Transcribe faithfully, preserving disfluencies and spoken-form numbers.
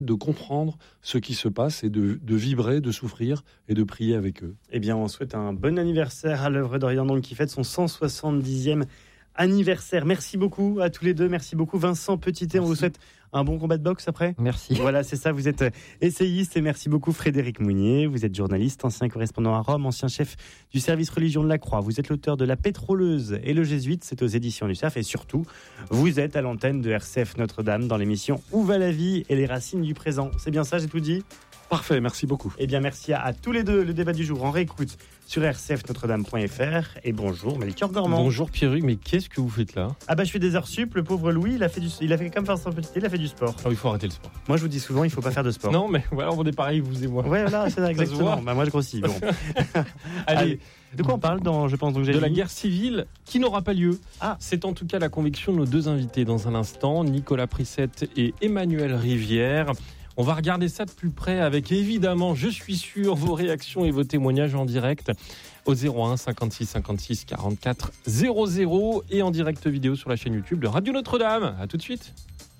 de comprendre ce qui se passe et de, de vibrer, de souffrir et de prier avec eux. Eh bien, on souhaite un bon anniversaire à l'œuvre d'Orient donc, qui fête son cent soixante-dixième anniversaire. Merci beaucoup à tous les deux. Merci beaucoup Vincent Petitet. On vous souhaite un bon combat de boxe après. Merci. Voilà, c'est ça. Vous êtes essayiste et merci beaucoup Frédéric Mounier. Vous êtes journaliste, ancien correspondant à Rome, ancien chef du service religion de la Croix. Vous êtes l'auteur de La Pétroleuse et le Jésuite. C'est aux éditions du C A F. Et surtout, vous êtes à l'antenne de R C F Notre-Dame dans l'émission Où va la vie et les racines du présent. C'est bien ça, j'ai tout dit ? Parfait, merci beaucoup. Eh bien, merci à, à tous les deux. Le débat du jour en réécoute sur r c f notre dame point f r. Et bonjour, Melchior Gormand. Bonjour Pierruc, mais qu'est-ce que vous faites là ? Ah bah, je fais des heures sup. Le pauvre Louis, il a fait, du, il a fait comme Vincent Petitet, il a fait du sport. Ah, il faut arrêter le sport. Moi, je vous dis souvent, il faut pas faire de sport. Non, mais voilà, on est pareil, vous et moi. Ouais, voilà, c'est ça, exactement. Bah, moi, je grossis. Bon. Allez. Allez. De quoi on parle dans, je pense, donc j'ai De la dit. guerre civile qui n'aura pas lieu. Ah. C'est en tout cas la conviction de nos deux invités dans un instant, Nicolas Prissette et Emmanuel Rivière. On va regarder ça de plus près avec évidemment, je suis sûr, vos réactions et vos témoignages en direct au zéro un cinquante-six cinquante-six quarante-quatre zéro zéro et en direct vidéo sur la chaîne YouTube de Radio Notre-Dame. À tout de suite.